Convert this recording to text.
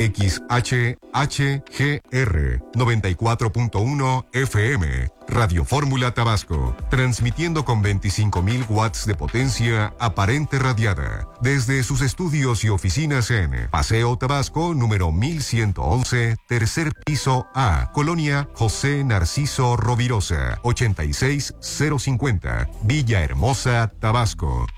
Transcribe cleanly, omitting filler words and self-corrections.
XHHGR 94.1 FM, Radio Fórmula Tabasco, transmitiendo con 25.000 watts de potencia aparente radiada, desde sus estudios y oficinas en Paseo Tabasco, número 1111, tercer piso A, Colonia José Narciso Rovirosa, 86050, Villahermosa, Tabasco.